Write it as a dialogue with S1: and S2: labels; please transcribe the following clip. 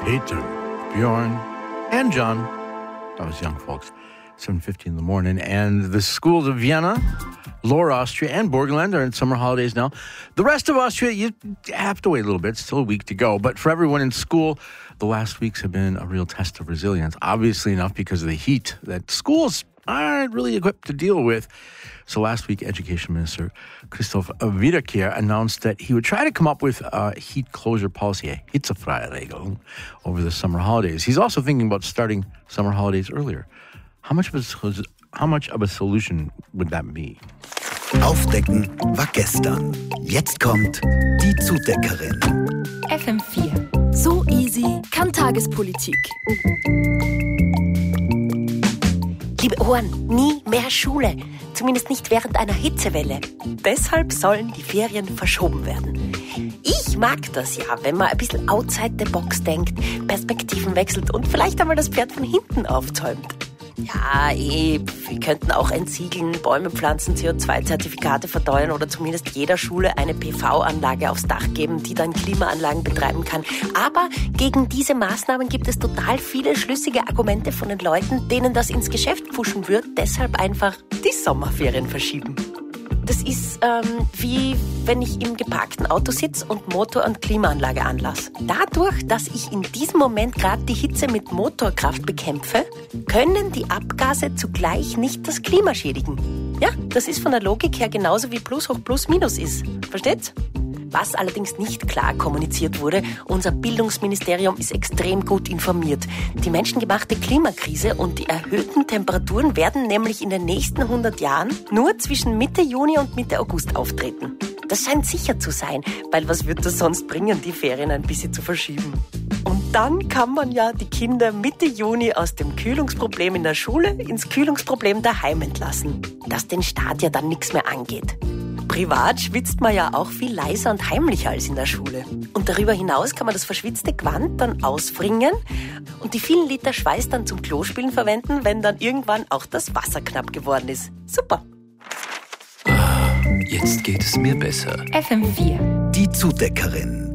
S1: Peter, Bjorn, and John. That was young folks. 7:50 in the morning. And the schools of Vienna, Lower Austria, and Burgenland are in summer holidays now. The rest of Austria, you have to wait a little bit. Still a week to go. But for everyone in school, the last weeks have been a real test of resilience. Obviously enough because of the heat that schools aren't really equipped to deal with. So last week, Education Minister Christoph Wiederkehr announced that he would try to come up with a heat closure policy, a hitzefreie Regelung, over the summer holidays. He's also thinking about starting summer holidays earlier. How much of a solution would that be?
S2: Aufdecken war gestern. Jetzt kommt die Zudeckerin.
S3: FM4. So easy kann Tagespolitik.
S4: Liebe Ohren, nie mehr Schule. Zumindest nicht während einer Hitzewelle. Deshalb sollen die Ferien verschoben werden. Ich mag das ja, wenn man ein bisschen outside the box denkt, Perspektiven wechselt und vielleicht einmal das Pferd von hinten aufzäumt. Ja, wir könnten auch entsiegeln, Bäume pflanzen, CO2-Zertifikate verteuern oder zumindest jeder Schule eine PV-Anlage aufs Dach geben, die dann Klimaanlagen betreiben kann. Aber gegen diese Maßnahmen gibt es total viele schlüssige Argumente von den Leuten, denen das ins Geschäft pfuschen wird, deshalb einfach die Sommerferien verschieben. Das ist wie wenn ich im geparkten Auto sitze und Motor- und Klimaanlage anlasse. Dadurch, dass ich in diesem Moment gerade die Hitze mit Motorkraft bekämpfe, können die Abgase zugleich nicht das Klima schädigen. Ja, das ist von der Logik her genauso wie Plus hoch Plus Minus ist. Versteht's? Was allerdings nicht klar kommuniziert wurde, unser Bildungsministerium ist extrem gut informiert. Die menschengemachte Klimakrise und die erhöhten Temperaturen werden nämlich in den nächsten 100 Jahren nur zwischen Mitte Juni und Mitte August auftreten. Das scheint sicher zu sein, weil was wird das sonst bringen, die Ferien ein bisschen zu verschieben? Und dann kann man ja die Kinder Mitte Juni aus dem Kühlungsproblem in der Schule ins Kühlungsproblem daheim entlassen, das den Staat ja dann nichts mehr angeht. Privat schwitzt man ja auch viel leiser und heimlicher als in der Schule. Und darüber hinaus kann man das verschwitzte Gewand dann auswringen und die vielen Liter Schweiß dann zum Klospülen verwenden, wenn dann irgendwann auch das Wasser knapp geworden ist. Super!
S2: Jetzt geht es mir besser.
S3: FM4.
S2: Die Zudeckerin.